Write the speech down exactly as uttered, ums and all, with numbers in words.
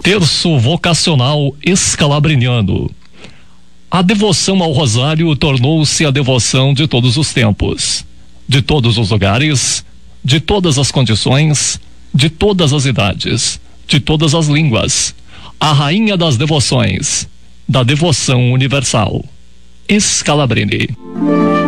Terço vocacional escalabriniano. A devoção ao rosário tornou-se a devoção de todos os tempos, de todos os lugares, de todas as condições, de todas as idades, de todas as línguas. A rainha das devoções, da devoção universal. Scalabrini.